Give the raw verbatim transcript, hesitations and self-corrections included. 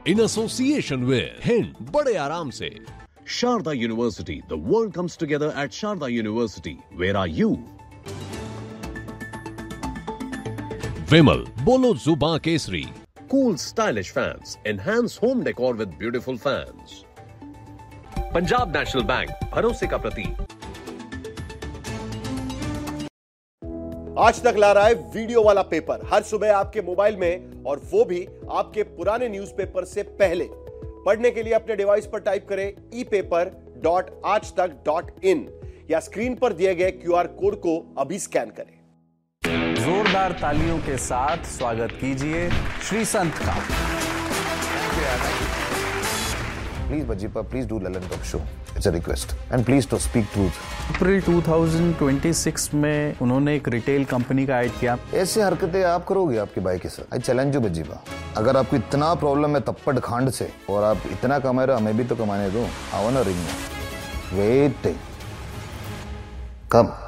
in association with Hind, बड़े आराम से। Sharda University, the world comes together at Sharda University. Where are you? Vimal, bolo Zuba Kesri. Cool stylish fans, enhance home decor with beautiful fans. Punjab National Bank, भरोसे का प्रतीक। आज तक ला रहा है video वाला पेपर हर सुबह आपके मोबाइल में, और वो भी आपके पुराने न्यूज़पेपर से पहले। पढ़ने के लिए अपने डिवाइस पर टाइप करें ई पेपर डॉट आज तक डॉट इन या स्क्रीन पर दिए गए क्यूआर कोड को अभी स्कैन करें। जोरदार तालियों के साथ स्वागत कीजिए श्री संत का। Please, Bajipa, please do Lalan Talk Show. It's a request. And please to speak truth. अप्रैल दो हज़ार छब्बीस में उन्होंने एक रिटेल कंपनी का ऐड किया। ऐसे हरकतें आप करोगे आपकी बाइक के साथ? I challenge you बजीबा। अगर आपको इतना प्रॉब्लम है तप्पड़ खांड से और आप इतना कमा रहे हो, हमें भी तो कमाने दो। आओ ना रिंग में। वेट कम